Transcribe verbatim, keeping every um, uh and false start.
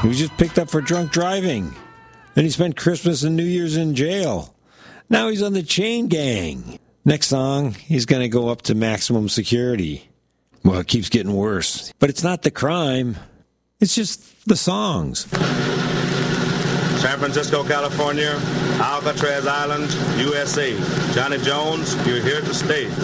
He was just picked up for drunk driving. Then he spent Christmas and New Year's in jail. Now he's on the chain gang. Next song, he's going to go up to maximum security. Well, it keeps getting worse. But it's not the crime. It's just the songs. San Francisco, California, Alcatraz Island, U S A. Johnny Jones, you're here to stay.